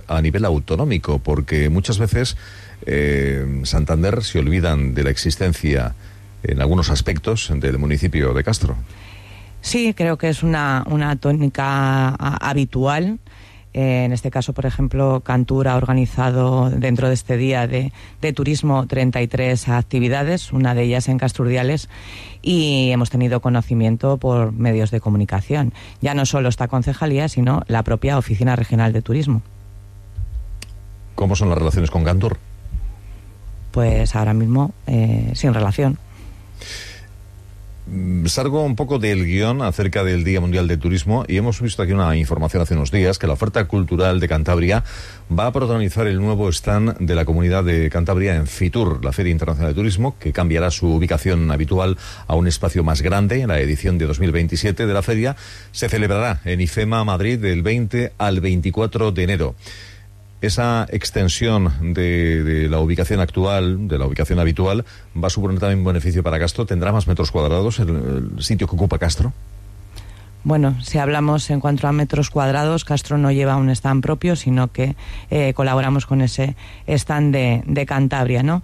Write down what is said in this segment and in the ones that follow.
a nivel autonómico, porque muchas veces Santander se olvidan de la existencia en algunos aspectos del municipio de Castro. Sí, creo que es una tónica habitual. En este caso, por ejemplo, Cantur ha organizado dentro de este día de turismo 33 actividades, una de ellas en Castro Urdiales, y hemos tenido conocimiento por medios de comunicación. Ya no solo esta concejalía, sino la propia Oficina Regional de Turismo. ¿Cómo son las relaciones con Cantur? Pues ahora mismo sin relación. Salgo un poco del guión acerca del Día Mundial del Turismo y hemos visto aquí una información hace unos días que la oferta cultural de Cantabria va a protagonizar el nuevo stand de la Comunidad de Cantabria en Fitur, la Feria Internacional de Turismo, que cambiará su ubicación habitual a un espacio más grande. En la edición de 2027 de la feria se celebrará en IFEMA, Madrid, del 20 al 24 de enero. Esa extensión de la ubicación actual, de la ubicación habitual, va a suponer también un beneficio para Castro. ¿Tendrá más metros cuadrados el sitio que ocupa Castro? Bueno, si hablamos en cuanto a metros cuadrados, Castro no lleva un stand propio, sino que colaboramos con ese stand de Cantabria, ¿no?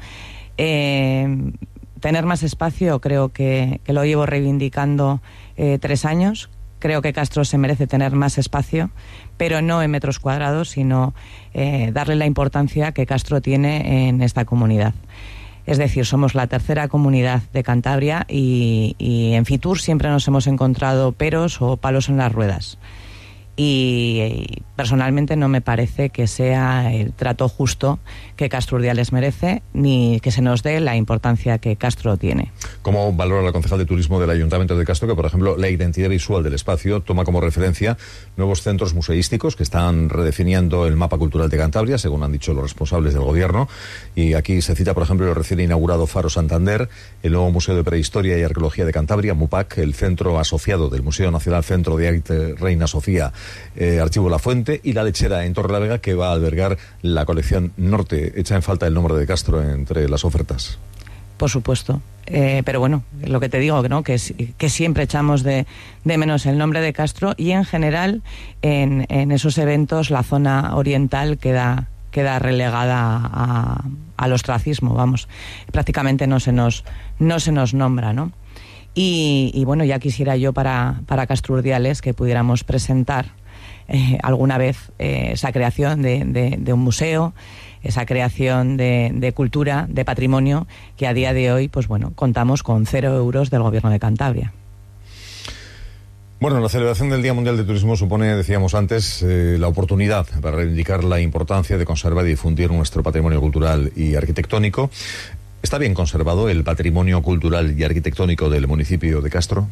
Tener más espacio, creo que lo llevo reivindicando 3 años. Creo que Castro se merece tener más espacio, pero no en metros cuadrados, sino darle la importancia que Castro tiene en esta comunidad. Es decir, somos la tercera comunidad de Cantabria y en Fitur siempre nos hemos encontrado peros o palos en las ruedas. Y personalmente no me parece que sea el trato justo que Castro Urdiales merece, ni que se nos dé la importancia que Castro tiene. ¿Cómo valora la concejal de turismo del Ayuntamiento de Castro que, por ejemplo, la identidad visual del espacio toma como referencia nuevos centros museísticos que están redefiniendo el mapa cultural de Cantabria, según han dicho los responsables del gobierno? Y aquí se cita, por ejemplo, el recién inaugurado Faro Santander, el nuevo Museo de Prehistoria y Arqueología de Cantabria, MUPAC, el centro asociado del Museo Nacional Centro de Arte Reina Sofía, Archivo La Fuente, y la lechera en Torrelavega, que va a albergar la colección Norte. Echa en falta el nombre de Castro entre las ofertas. Por supuesto, pero bueno, lo que te digo, ¿no? que siempre echamos de menos el nombre de Castro, y en general en esos eventos la zona oriental queda relegada al ostracismo, vamos, prácticamente no se nos nombra, ¿no? Y bueno, ya quisiera yo para Castro Urdiales que pudiéramos presentar alguna vez esa creación de un museo, esa creación de cultura, de patrimonio, que a día de hoy, pues bueno, contamos con 0 euros del Gobierno de Cantabria. Bueno, la celebración del Día Mundial de Turismo supone, decíamos antes, la oportunidad para reivindicar la importancia de conservar y difundir nuestro patrimonio cultural y arquitectónico. ¿Está bien conservado el patrimonio cultural y arquitectónico del municipio de Castro?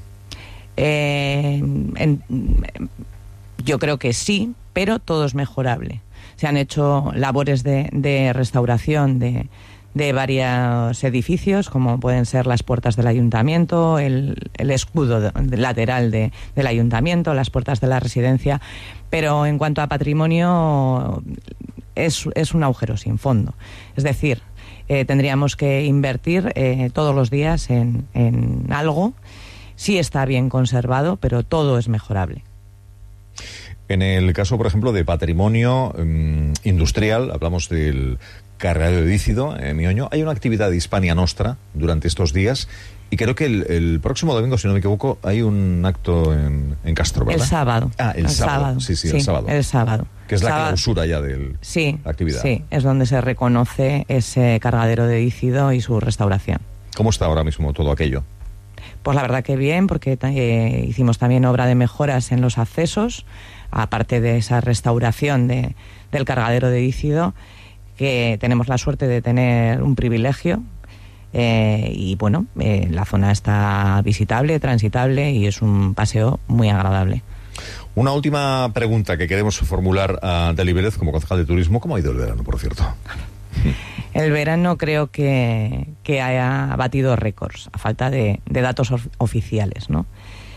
Yo creo que sí, pero todo es mejorable. Se han hecho labores de restauración de varios edificios, como pueden ser las puertas del ayuntamiento, el escudo lateral del ayuntamiento, las puertas de la residencia, pero en cuanto a patrimonio es un agujero sin fondo. Es decir, tendríamos que invertir todos los días en algo. Sí está bien conservado, pero todo es mejorable. En el caso, por ejemplo, de patrimonio industrial, hablamos del cargadero de Dícido, Mioño. Hay una actividad de Hispania Nostra durante estos días, y creo que el próximo domingo, si no me equivoco, hay un acto en Castro, ¿verdad? El sábado. El sábado. Sí, el sábado. El sábado. Que es la clausura ya de la actividad. Sí, es donde se reconoce ese cargadero de Dícido y su restauración. ¿Cómo está ahora mismo todo aquello? Pues la verdad que bien, porque hicimos también obra de mejoras en los accesos, aparte de esa restauración del cargadero de Dícido, que tenemos la suerte de tener un privilegio, y bueno, la zona está visitable, transitable, y es un paseo muy agradable. Una última pregunta que queremos formular a Deli Vélez como concejal de turismo. ¿Cómo ha ido el verano, por cierto? El verano creo que haya batido récords, a falta de datos oficiales, ¿no?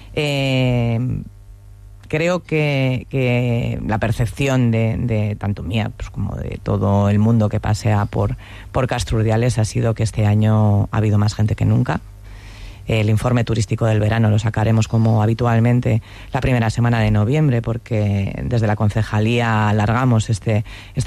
Creo que la percepción de tanto mía pues como de todo el mundo que pasea por Castro Urdiales ha sido que este año ha habido más gente que nunca. El informe turístico del verano lo sacaremos como habitualmente la primera semana de noviembre, porque desde la concejalía alargamos este